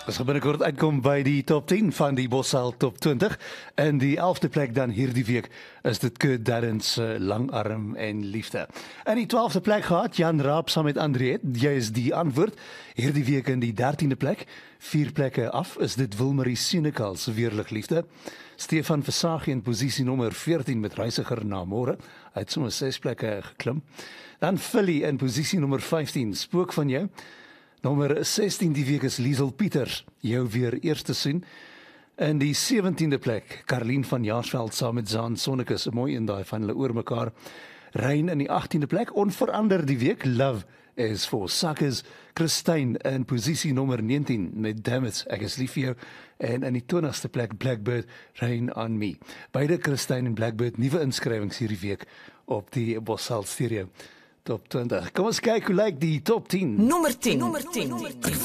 Ons gaan binnekort uitkom by die top 10 van die Bossal top 20. En die 11de plek dan hierdie week is dit Kurt Darrens se Langarm en Liefde. En die 12de plek gehad Jan Raap saam met Andriet. Jy is die antwoord. Hierdie week in die 13de plek, 4 plekke af, is dit Wilmarie Senekal se Weerlig Liefde. Stefan Versagie in posisie nommer 14 met Reisiger na môre. Hy het sommer 6 plekke geklim. Dan Philly in posisie nommer 15, Spook van jou. Nommer 16 die week is Liesel Pieters, jou weer eerste sien. In die 17de plek, Karlien van Jaarsveld saam met Zaan Sonnekus, mooi in daai van hulle oor mekaar. Rein in die 18de plek, onverander die week, Love is for Suckers. Christine in posisie nommer 19 met Damn It, ek is lief vir jou. En in die 20ste plek, Blackbird, Rain on Me. Beide Christine en Blackbird, nuwe inskrywings hierdie week op die Bossal Stereo Top 20. Kom ons kyk hoe lyk die top 10. Nommer 10.